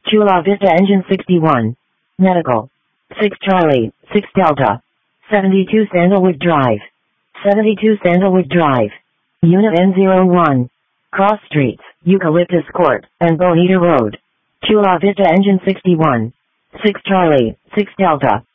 Chula Vista Engine 61. Medical. 6 Charlie, 6 Delta. 72 Sandalwood Drive. 72 Sandalwood Drive. Unit N01. Cross Streets, Eucalyptus Court, and Bonita Road. Chula Vista Engine 61. 6 Charlie, 6 Delta.